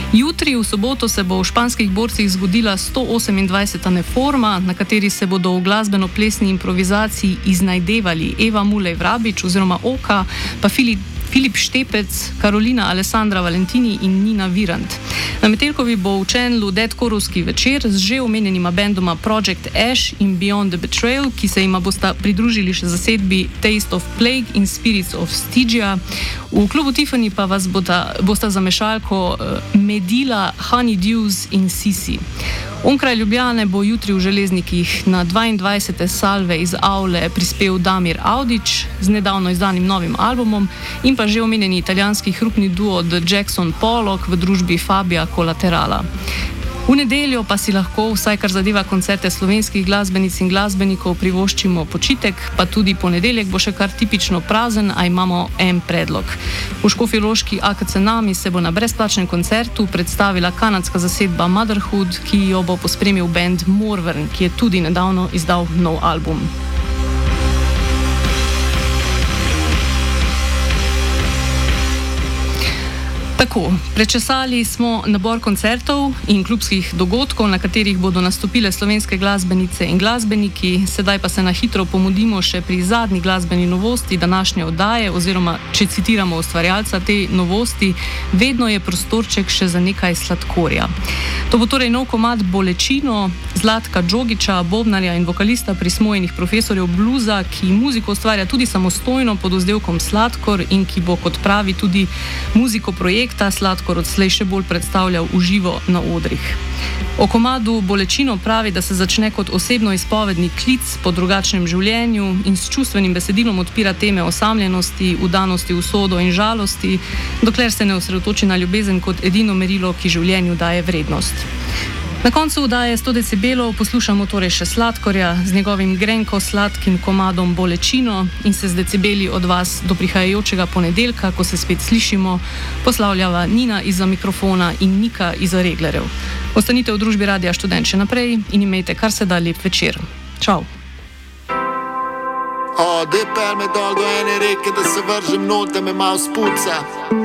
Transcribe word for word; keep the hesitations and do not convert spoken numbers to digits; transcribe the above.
Jutri, v soboto, se bo v španskih borcih zgodila sto osemindvajseta Neforma, na kateri se bodo v glasbeno-plesni improvizaciji iznajdevali Eva Mulej-Vrabič oziroma Oka, pa Filip Filip Štepec, Karolina Alessandra Valentini in Nina Virant. Na Metelkovi bo v Čenlu deadcoreovski večer z že omenjenima bendoma Project Ash in Beyond the Betrayal, ki se jima bosta pridružili še zasedbi Taste of Plague in Spirits of Stygia. V klubu Tiffany pa vas bosta, bosta za mešalko Medila, Honeydews in Sisi. Onkraj Ljubljane bo jutri v Železnikih na dvaindvajsete salve iz Avle prispel Damir Audić z nedavno izdanim novim albumom in pa že omenjeni italijanski hrupni duo The Jackson Pollock v družbi Fabia Collaterala. V nedeljo pa si lahko, vsaj kar zadeva koncerte slovenskih glasbenic in glasbenikov, privoščimo počitek, pa tudi ponedeljek bo še kar tipično prazen, a imamo en predlog. V škofjeloški A K C Nami se bo na brezplačnem koncertu predstavila kanadska zasedba Motherhood, ki jo bo pospremil band Morvern, ki je tudi nedavno izdal nov album. Tako, prečesali smo nabor koncertov in klubskih dogodkov, na katerih bodo nastopile slovenske glasbenice in glasbeniki, sedaj pa se na hitro pomudimo še pri zadnji glasbeni novosti današnje oddaje, oziroma, če citiramo ustvarjalca te novosti, vedno je prostorček še za nekaj sladkorja. To bo torej nov komad Bolečino, Zlatka Džogića, bobnarja in vokalista prismojenih profesorjev bluza, ki muziko ustvarja tudi samostojno pod vzdevkom Sladkor in ki bo, kot pravi, tudi muziko projekt ta Sladkor odslej še bolj predstavljal v živo na odrih. O komadu Bolečino pravi, da se začne kot osebno izpovedni klic po drugačnem življenju in s čustvenim besedilom odpira teme osamljenosti, vdanosti v usodo in žalosti, dokler se ne osredotoči na ljubezen kot edino merilo, ki življenju daje vrednost. Na koncu oddaje sto decibelov poslušamo torej še Sladkorja z njegovim grenko sladkim komadom Bolečino in se z decibeli od vas do prihajajočega ponedeljka, ko se spet slišimo, poslavljava Nina izza mikrofona in Nika izza reglerjev. Ostanite v družbi Radia Študent še naprej in imejte kar se da lep večer. Čau! Ode pel me dol do ene reke, da se vržem not, da me malo spuca.